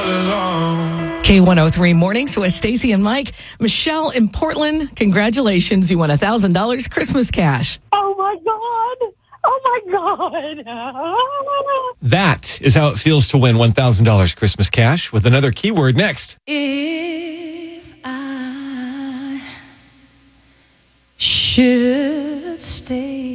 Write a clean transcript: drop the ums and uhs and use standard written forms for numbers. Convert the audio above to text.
K103 Mornings with Stacy and Mike. Michelle in Portland, congratulations. You won $1,000 Christmas cash. Oh, my God. Oh, my God. That is how it feels to win $1,000 Christmas cash with another keyword next. If I should stay